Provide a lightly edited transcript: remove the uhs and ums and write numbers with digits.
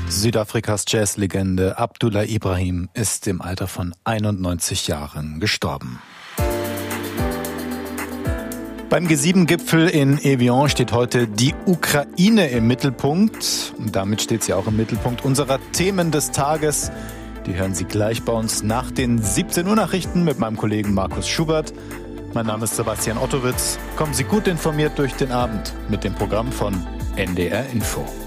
Südafrikas Jazzlegende Abdullah Ibrahim ist im Alter von 91 Jahren gestorben. Beim G7-Gipfel in Evian steht heute die Ukraine im Mittelpunkt. Und damit steht sie auch im Mittelpunkt unserer Themen des Tages. Die hören Sie gleich bei uns nach den 17 Uhr Nachrichten mit meinem Kollegen Markus Schubert. Mein Name ist Sebastian Ottowitz. Kommen Sie gut informiert durch den Abend mit dem Programm von NDR Info.